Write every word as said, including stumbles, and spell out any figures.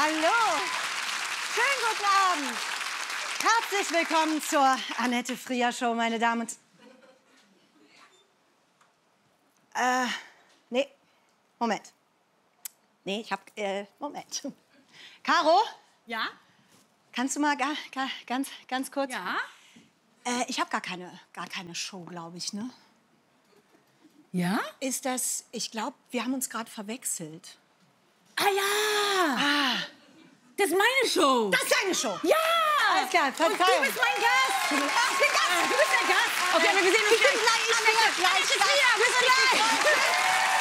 Hallo. Schönen guten Abend. Herzlich willkommen zur Annette Frier Show, meine Damen und... Äh, nee. Moment. Nee, ich hab... Äh, Moment. Caro? Ja? Kannst du mal ga, ga, ganz, ganz kurz... Ja? Äh, ich habe gar keine, gar keine Show, glaube ich, ne? Ja? Ist das... Ich glaube, wir haben uns gerade verwechselt. Ah ja! Ah. Das ist meine Show! Das ist deine Show! Ja! Alles klar, Verzeihung. Und du bist mein Gast! Ich bin Gast! Du bist der Gast! Okay, wir sehen uns Ich bin gleich! gleich, ich bin gleich, Annette gleich, Frier, bis gleich!